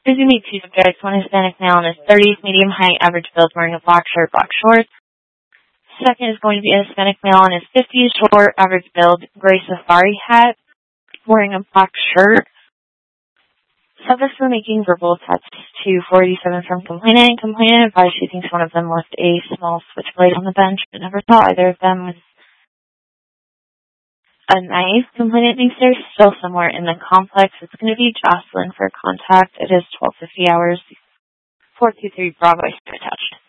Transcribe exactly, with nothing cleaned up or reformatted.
There's going to be two subjects. One Hispanic male in his thirties, medium height, average build, wearing a black shirt, black shorts. Second is going to be a Hispanic male in his fifties, short, average build, gray safari hat, wearing a black shirt. Subjects were making verbal attacks to four eighty-seven from complainant. Complainant advised she thinks one of them left a small switchblade on the bench, but never saw either of them with a knife. Complainant thinks they're still somewhere in the complex. It's going to be Jocelyn for contact. It is twelve fifty hours. four two three Bravo attached.